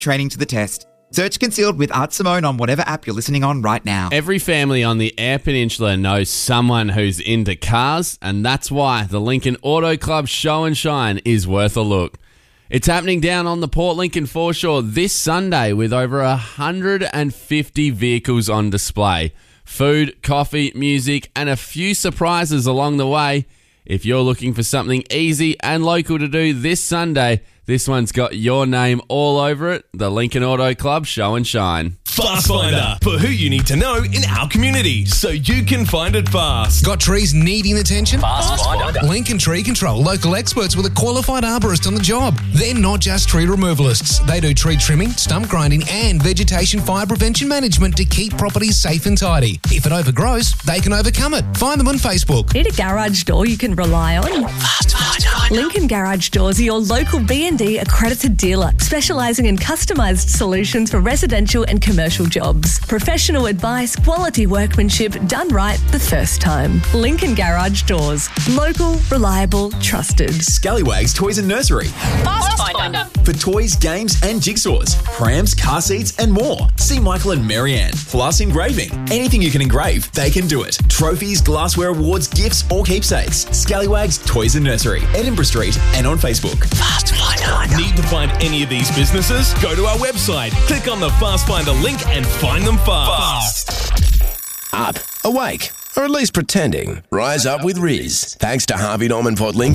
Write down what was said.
training to the test. Search Concealed with Art Simone on whatever app you're listening on right now. Every family on the Eyre Peninsula knows someone who's into cars, and that's why the Lincoln Auto Club Show and Shine is worth a look. It's happening down on the Port Lincoln foreshore this Sunday with over 150 vehicles on display. Food, coffee, music, and a few surprises along the way. If you're looking for something easy and local to do this Sunday, this one's got your name all over it. The Lincoln Auto Club Show and Shine. Fast Finder, for who you need to know in our community, so you can find it fast. Got trees needing attention? Fast Finder. Lincoln Tree Control, local experts with a qualified arborist on the job. They're not just tree removalists. They do tree trimming, stump grinding, and vegetation fire prevention management to keep properties safe and tidy. If it overgrows, they can overcome it. Find them on Facebook. Need a garage door you can rely on? Fast Finder. Lincoln Garage Doors are your local B&D accredited dealer, specialising in customised solutions for residential and commercial jobs. Professional advice, quality workmanship, done right the first time. Lincoln Garage Doors. Local, reliable, trusted. Scallywags Toys and Nursery. Fast Finder. For toys, games and jigsaws, prams, car seats and more. See Michael and Marianne. Plus engraving. Anything you can engrave, they can do it. Trophies, glassware awards, gifts or keepsakes. Scallywags Toys and Nursery. Edinburgh Street and on Facebook. Fast Finder. Need to find any of these businesses? Go to our website, click on the Fast Finder link and find them fast. Up, awake, or at least pretending. Rise up with Riz. Thanks to Harvey Norman Port Lincoln.